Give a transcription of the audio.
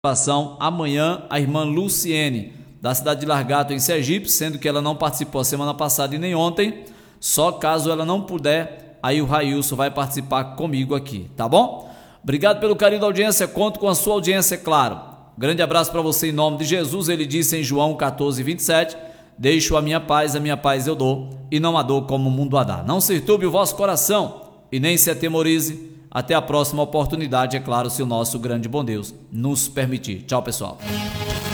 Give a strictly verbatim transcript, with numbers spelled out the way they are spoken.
participação amanhã a irmã Luciene, da cidade de Largato, em Sergipe, sendo que ela não participou a semana passada e nem ontem. Só caso ela não puder, aí o Railson vai participar comigo aqui, tá bom? Obrigado pelo carinho da audiência, conto com a sua audiência, é claro. Grande abraço para você em nome de Jesus. Ele disse em João quatorze, vinte e sete, deixo a minha paz, a minha paz eu dou, e não a dou como o mundo a dá. Não se turbe o vosso coração e nem se atemorize. Até a próxima oportunidade, é claro, se o nosso grande bom Deus nos permitir. Tchau, pessoal.